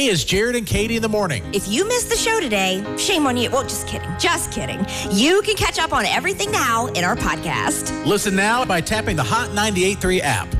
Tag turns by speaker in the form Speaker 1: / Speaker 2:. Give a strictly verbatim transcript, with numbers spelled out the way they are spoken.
Speaker 1: Hey is Jared and Katie in the morning.
Speaker 2: If you missed the show today, shame on you. Well, just kidding. Just kidding. You can catch up on everything now in our podcast.
Speaker 1: Listen now by tapping the Hot ninety-eight point three app.